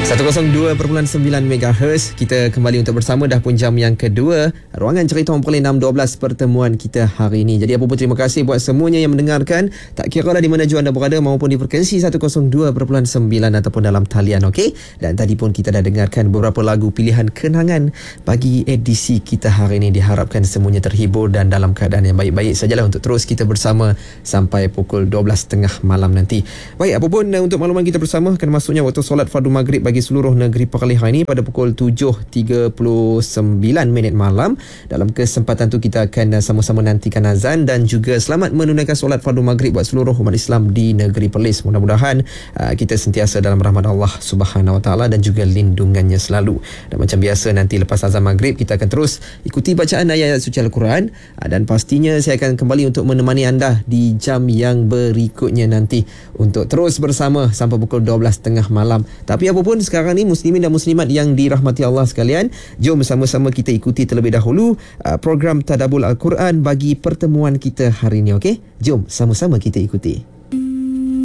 102.9 MHz. Kita kembali untuk bersama, dah pun jam yang kedua Ruangan Cerita Orang Perlis 612 pertemuan kita hari ini. Jadi apa pun terima kasih buat semuanya yang mendengarkan, tak kira lah di mana jua anda berada, maupun di frekuensi 102.9 ataupun dalam talian, okey. Dan tadi pun kita dah dengarkan beberapa lagu pilihan kenangan bagi edisi kita hari ini. Diharapkan semuanya terhibur dan dalam keadaan yang baik-baik sajalah untuk terus kita bersama sampai pukul 12.30 malam nanti. Baik, apa pun untuk makluman kita bersama, akan masuknya waktu solat fardu maghrib bagi seluruh negeri Perlis hari ini pada pukul 7.39 malam. Dalam kesempatan tu kita akan sama-sama nantikan azan dan juga selamat menunaikan solat fardu maghrib buat seluruh umat Islam di negeri Perlis. Mudah-mudahan kita sentiasa dalam rahmat Allah Subhanahu Wa Taala dan juga lindungannya selalu. Dan macam biasa, nanti lepas azan maghrib kita akan terus ikuti bacaan ayat-ayat suci Al-Quran, dan pastinya saya akan kembali untuk menemani anda di jam yang berikutnya nanti untuk terus bersama sampai pukul 12.30 malam. Tapi apa pun sekarang ni, muslimin dan muslimat yang dirahmati Allah sekalian, jom sama-sama kita ikuti terlebih dahulu program Tadabbur Al-Quran bagi pertemuan kita hari ini, okey? Jom sama-sama kita ikuti.